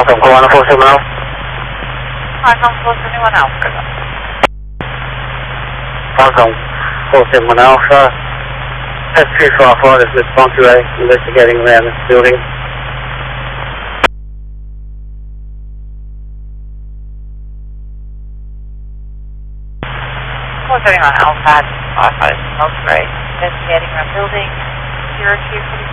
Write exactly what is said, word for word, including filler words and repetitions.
Falcon Corona four seven zero. Falcon four seven one Alpha. Falcon four seven one Alpha. S three four four, this is Monterey, investigating around this building. four seven one Alpha, five five Monterey, investigating around building, zero two